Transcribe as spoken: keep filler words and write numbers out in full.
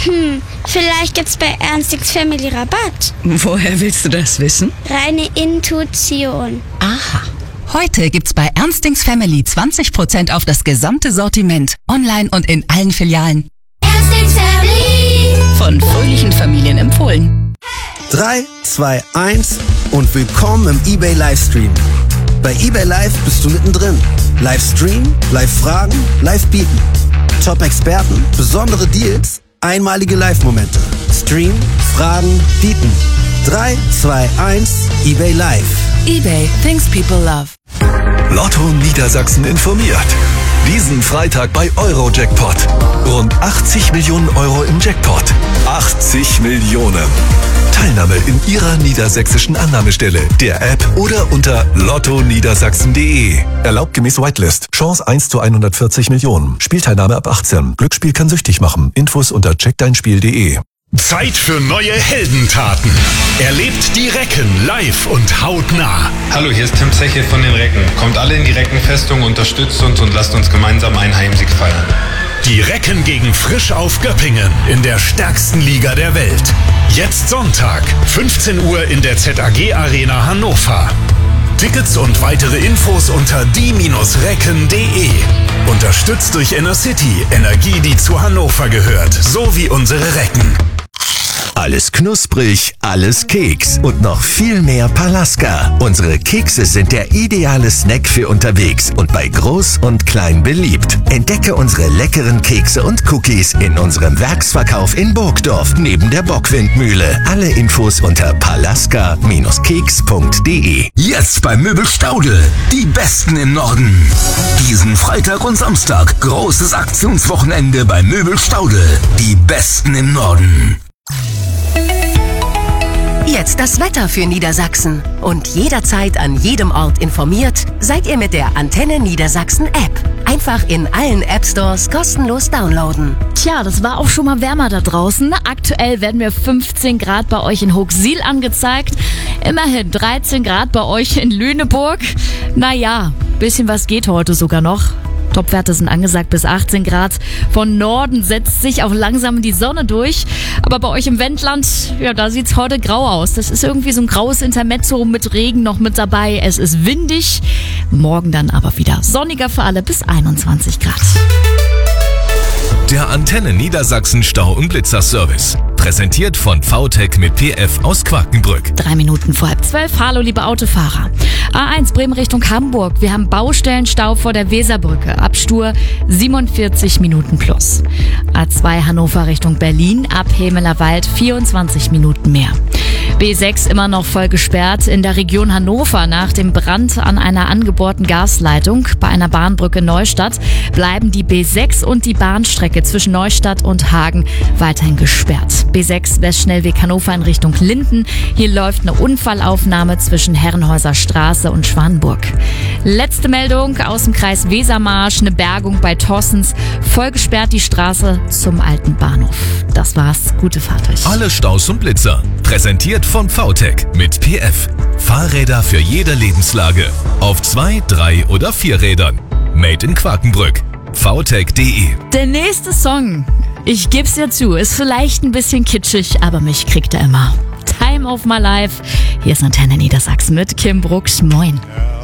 Hm, vielleicht gibt's bei Ernstings Family Rabatt. Woher willst du das wissen? Reine Intuition. Aha. Heute gibt's bei Ernstings Family zwanzig Prozent auf das gesamte Sortiment. Online und in allen Filialen. Ernstings Family. Von fröhlichen Familien empfohlen. drei, zwei, eins und willkommen im eBay Livestream. Bei eBay Live bist du mittendrin. Livestream, Live-Fragen, Live-Bieten. Top-Experten, besondere Deals, einmalige Live-Momente. Stream, Fragen, Bieten. drei, zwei, eins, eBay Live. eBay, things people love. Lotto Niedersachsen informiert. Diesen Freitag bei Eurojackpot. Rund achtzig Millionen Euro im Jackpot. achtzig Millionen. Teilnahme in Ihrer niedersächsischen Annahmestelle, der App oder unter lotto niedersachsen punkt de. Erlaubt gemäß Whitelist. Chance eins zu hundertvierzig Millionen. Spielteilnahme ab achtzehn. Glücksspiel kann süchtig machen. Infos unter check dein spiel punkt de. Zeit für neue Heldentaten. Erlebt die Recken live und hautnah. Hallo, hier ist Tim Zeche von den Recken. Kommt alle in die Reckenfestung, unterstützt uns und lasst uns gemeinsam einen Heimsieg feiern. Die Recken gegen Frisch auf Göppingen in der stärksten Liga der Welt. Jetzt Sonntag, fünfzehn Uhr in der Z A G Arena Hannover. Tickets und weitere Infos unter die Recken punkt de. Unterstützt durch Inner-City, Energie, die zu Hannover gehört, sowie unsere Recken. Alles knusprig, alles Keks und noch viel mehr Palaska. Unsere Kekse sind der ideale Snack für unterwegs und bei Groß und Klein beliebt. Entdecke unsere leckeren Kekse und Cookies in unserem Werksverkauf in Burgdorf neben der Bockwindmühle. Alle Infos unter palaska Keks punkt de. Jetzt bei Möbel Staudel. Die Besten im Norden. Diesen Freitag und Samstag großes Aktionswochenende bei Möbel Staudel. Die Besten im Norden. Jetzt das Wetter für Niedersachsen. Und jederzeit an jedem Ort informiert, seid ihr mit der Antenne Niedersachsen App. Einfach in allen App Stores kostenlos downloaden. Tja, das war auch schon mal wärmer da draußen. Aktuell werden mir fünfzehn Grad bei euch in Hochsiel angezeigt. Immerhin dreizehn Grad bei euch in Lüneburg. Naja, bisschen was geht heute sogar noch. Topwerte sind angesagt bis achtzehn Grad. Von Norden setzt sich auch langsam die Sonne durch. Aber bei euch im Wendland, ja, da sieht's heute grau aus. Das ist irgendwie so ein graues Intermezzo mit Regen noch mit dabei. Es ist windig. Morgen dann aber wieder sonniger für alle bis einundzwanzig Grad. Der Antenne Niedersachsen Stau- und Blitzerservice. Präsentiert von V T E C mit P F aus Quakenbrück. Drei Minuten vor halb zwölf. Hallo, liebe Autofahrer. A eins Bremen Richtung Hamburg. Wir haben Baustellenstau vor der Weserbrücke. Abstur siebenundvierzig Minuten plus. A zwei Hannover Richtung Berlin. Ab Hemelerwald vierundzwanzig Minuten mehr. B sechs immer noch voll gesperrt in der Region Hannover nach dem Brand an einer angebohrten Gasleitung. Bei einer Bahnbrücke Neustadt bleiben die B sechs und die Bahnstrecke zwischen Neustadt und Hagen weiterhin gesperrt. B sechs Westschnellweg Hannover in Richtung Linden. Hier läuft eine Unfallaufnahme zwischen Herrenhäuser Straße und Schwanenburg. Letzte Meldung aus dem Kreis Wesermarsch. Eine Bergung bei Tossens. Voll gesperrt die Straße zum alten Bahnhof. Das war's. Gute Fahrt euch. Alle Staus und Blitzer. Präsentiert von V T E C mit P F. Fahrräder für jede Lebenslage. Auf zwei, drei oder vier Rädern. Made in Quakenbrück. v t e c punkt de. Der nächste Song, ich geb's dir zu, ist vielleicht ein bisschen kitschig, aber mich kriegt er immer. Time of my life. Hier ist Antenne Niedersachsen mit Kim Brooks. Moin.